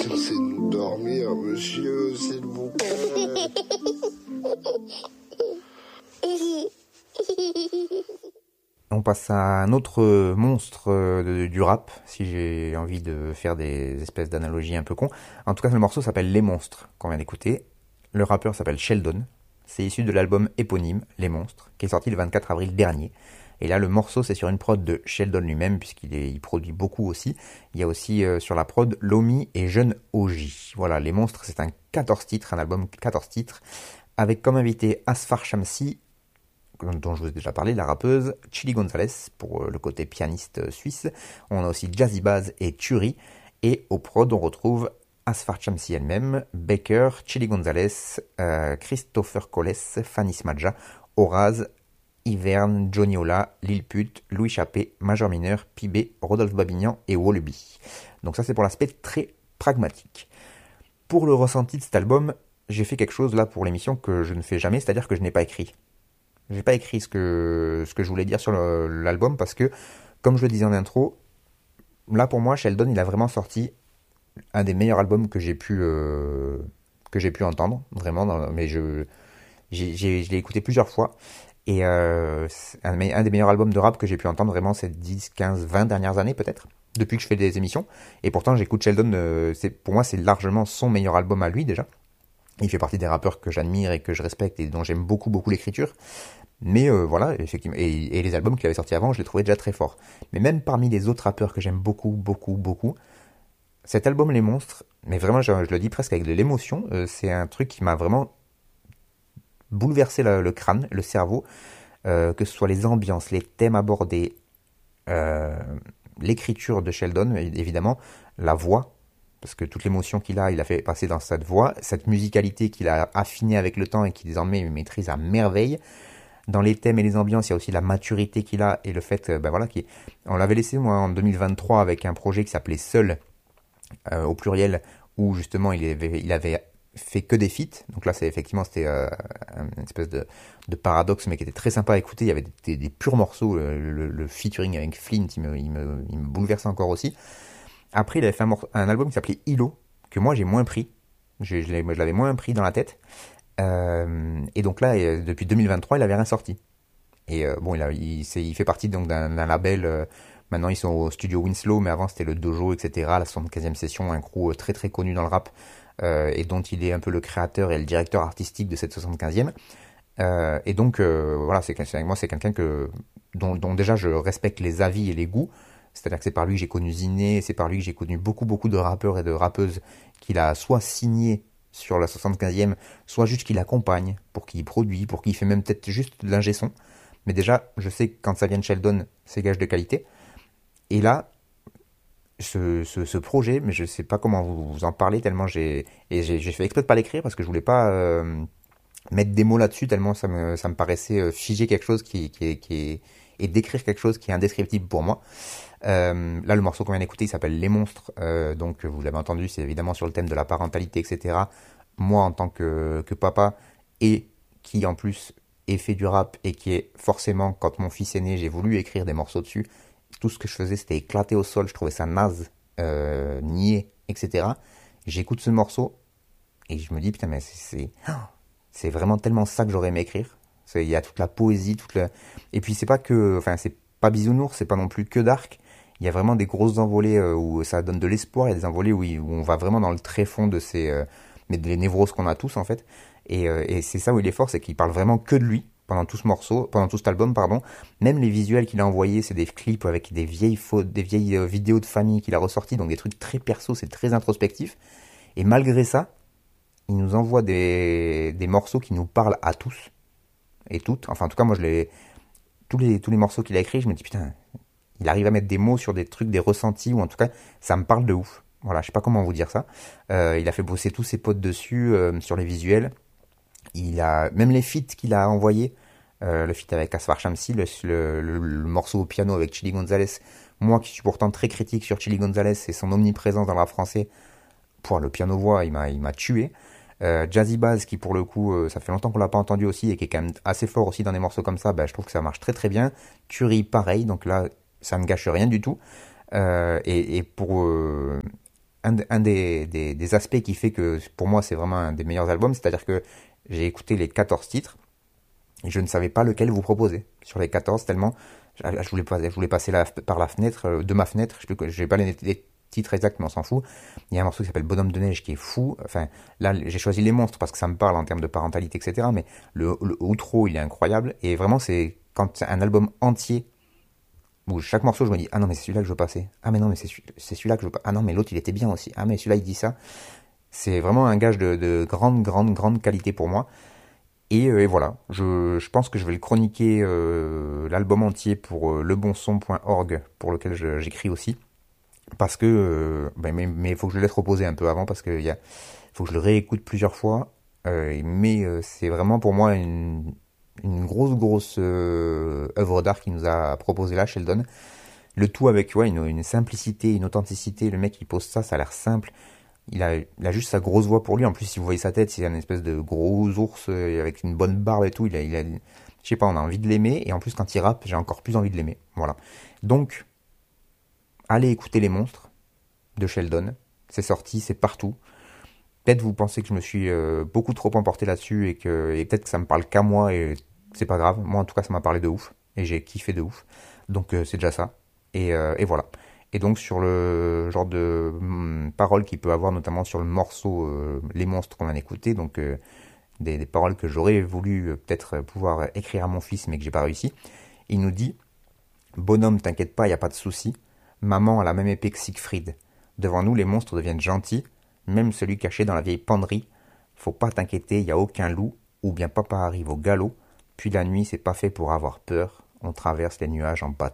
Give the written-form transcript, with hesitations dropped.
Laissez-nous dormir, monsieur, s'il vous plaît. On passe à un autre monstre du rap, si j'ai envie de faire des espèces d'analogies un peu cons. En tout cas, le morceau s'appelle Les Monstres, qu'on vient d'écouter. Le rappeur s'appelle Sheldon. C'est issu de l'album éponyme, Les Monstres, qui est sorti le 24 avril dernier. Et là, le morceau, c'est sur une prod de Sheldon lui-même, puisqu'il produit beaucoup aussi. Il y a aussi sur la prod Lomi et Jeune OJ. Voilà, Les Monstres, c'est un 14 titres, un album 14 titres, avec comme invité Asfar Shamsi, dont je vous ai déjà parlé, la rappeuse, Chili Gonzalez, pour le côté pianiste suisse. On a aussi Jazzy Baz et Turi. Et au prod, on retrouve Asfar Shamsi elle-même, Baker, Chili Gonzalez, Christopher Coles, Fanny Smadja, Oraz, Iverne, Johnny Ola, Lil Put, Louis Chappé, Major Mineur, Pibé, Rodolphe Babignan et Wallaby. Donc ça c'est pour l'aspect très pragmatique. Pour le ressenti de cet album, j'ai fait quelque chose là pour l'émission que je ne fais jamais, c'est-à-dire que je n'ai pas écrit. J'ai pas écrit ce que je voulais dire sur l'album parce que, comme je le disais en intro, là pour moi Sheldon il a vraiment sorti un des meilleurs albums que j'ai pu entendre, vraiment, mais je l'ai écouté plusieurs fois. Et c'est un des meilleurs albums de rap que j'ai pu entendre vraiment ces 10, 15, 20 dernières années peut-être, depuis que je fais des émissions. Et pourtant j'écoute Sheldon, pour moi c'est largement son meilleur album à lui déjà. Il fait partie des rappeurs que j'admire et que je respecte et dont j'aime beaucoup l'écriture. Mais voilà, effectivement, et les albums qu'il avait sortis avant, je les trouvais déjà très forts. Mais même parmi les autres rappeurs que j'aime beaucoup, cet album Les Monstres, mais vraiment je le dis presque avec de l'émotion, c'est un truc qui m'a vraiment bouleverser le crâne, le cerveau, que ce soit les ambiances, les thèmes abordés, l'écriture de Sheldon, évidemment, la voix, parce que toute l'émotion qu'il a, il a fait passer dans cette voix, cette musicalité qu'il a affinée avec le temps et qui désormais maîtrise à merveille. Dans les thèmes et les ambiances, il y a aussi la maturité qu'il a et le fait, on l'avait laissé moi en 2023 avec un projet qui s'appelait Seul, au pluriel, où justement il avait fait que des feats, donc là c'était une espèce de paradoxe mais qui était très sympa à écouter. Il y avait des purs morceaux, le featuring avec Flint il me bouleversait encore aussi. Après il avait fait un album qui s'appelait Hilo, que moi j'ai moins pris, je l'avais moins pris dans la tête, et donc là depuis 2023 il avait rien sorti, et il fait partie donc d'un label. Maintenant, ils sont au studio Winslow, mais avant, c'était le Dojo, etc. La 75e session, un crew très très connu dans le rap, et dont il est un peu le créateur et le directeur artistique de cette 75e. Et donc, voilà, c'est quelqu'un dont déjà je respecte les avis et les goûts. C'est-à-dire que c'est par lui que j'ai connu Ziné, c'est par lui que j'ai connu beaucoup de rappeurs et de rappeuses qu'il a soit signé sur la 75e, soit juste qu'il accompagne, pour qu'il produit, pour qu'il fait même peut-être juste de l'ingé son. Mais déjà, je sais que quand ça vient de Sheldon, c'est gage de qualité. Et là, ce projet, mais je sais pas comment vous en parler tellement j'ai fait exprès de pas l'écrire parce que je voulais pas mettre des mots là-dessus tellement ça me paraissait figer quelque chose et décrire quelque chose qui est indescriptible pour moi. Là, le morceau qu'on vient d'écouter, il s'appelle Les Monstres, donc vous l'avez entendu, c'est évidemment sur le thème de la parentalité, etc. Moi, en tant que papa, et qui en plus est fait du rap et qui est forcément, quand mon fils est né, j'ai voulu écrire des morceaux dessus. Tout ce que je faisais, c'était éclater au sol. Je trouvais ça naze, niais, etc. J'écoute ce morceau et je me dis, putain, mais c'est vraiment tellement ça que j'aurais aimé écrire. Il y a toute la poésie, et puis c'est pas bisounours, c'est pas non plus que dark. Il y a vraiment des grosses envolées où ça donne de l'espoir. Il y a des envolées où on va vraiment dans le tréfonds de mais des névroses qu'on a tous en fait. Et c'est ça où il est fort, c'est qu'il parle vraiment que de lui. Pendant tout cet album, pardon. Même les visuels qu'il a envoyés, c'est des clips avec des vieilles vidéos de famille qu'il a ressorties, donc des trucs très perso, c'est très introspectif. Et malgré ça, il nous envoie des morceaux qui nous parlent à tous et toutes. Enfin, en tout cas, moi, tous les morceaux qu'il a écrits, je me dis putain, il arrive à mettre des mots sur des trucs, des ressentis, ou en tout cas, ça me parle de ouf. Voilà, je sais pas comment vous dire ça. Il a fait bosser tous ses potes dessus, sur les visuels. Il a même les feats qu'il a envoyés, le feat avec Asfar Shamsi, le morceau au piano avec Chili Gonzalez. Moi qui suis pourtant très critique sur Chili Gonzalez et son omniprésence dans le rap français, pour le piano voix, il m'a tué. Jazzy Baz qui pour le coup, ça fait longtemps qu'on l'a pas entendu aussi et qui est quand même assez fort aussi dans des morceaux comme ça, je trouve que ça marche très très bien. Turi pareil, donc là ça ne gâche rien du tout. Et pour un des aspects qui fait que pour moi c'est vraiment un des meilleurs albums, c'est-à-dire que j'ai écouté les 14 titres et je ne savais pas lequel vous proposer sur les 14 tellement je voulais passer par la fenêtre, de ma fenêtre, je n'ai pas les titres exacts mais on s'en fout. Il y a un morceau qui s'appelle Bonhomme de neige qui est fou, enfin là j'ai choisi les monstres parce que ça me parle en termes de parentalité etc. Mais le outro il est incroyable et vraiment c'est quand c'est un album entier où chaque morceau je me dis ah non mais c'est celui-là que je veux passer, ah mais non mais c'est celui-là que je veux pas, ah non mais l'autre il était bien aussi, ah mais celui-là il dit ça, c'est vraiment un gage de grande qualité pour moi. Et voilà, je pense que je vais le chroniquer l'album entier pour lebonson.org pour lequel j'écris aussi. Parce que, mais il faut que je le laisse reposer un peu avant parce que faut que je le réécoute plusieurs fois. Mais c'est vraiment pour moi une grosse œuvre d'art qu'il nous a proposé là, Sheldon. Le tout avec une simplicité, une authenticité. Le mec il pose ça a l'air simple. Il a juste sa grosse voix pour lui. En plus, si vous voyez sa tête, c'est un espèce de gros ours avec une bonne barbe et tout. Je sais pas, on a envie de l'aimer. Et en plus, quand il rappe, j'ai encore plus envie de l'aimer. Voilà. Donc, allez écouter Les Monstres de Sheldon. C'est sorti, c'est partout. Peut-être vous pensez que je me suis beaucoup trop emporté là-dessus et peut-être que ça me parle qu'à moi et c'est pas grave. Moi, en tout cas, ça m'a parlé de ouf et j'ai kiffé de ouf. Donc, c'est déjà ça. Et voilà. Et donc sur le genre de paroles qu'il peut avoir, notamment sur le morceau Les Monstres qu'on vient d'écouter, donc des paroles que j'aurais voulu peut-être pouvoir écrire à mon fils mais que j'ai pas réussi. Il nous dit « Bonhomme, t'inquiète pas, y a pas de souci. Maman a la même épée que Siegfried. Devant nous, les monstres deviennent gentils, même celui caché dans la vieille penderie. Faut pas t'inquiéter, y a aucun loup, ou bien papa arrive au galop. Puis la nuit, c'est pas fait pour avoir peur, on traverse les nuages en bateau. »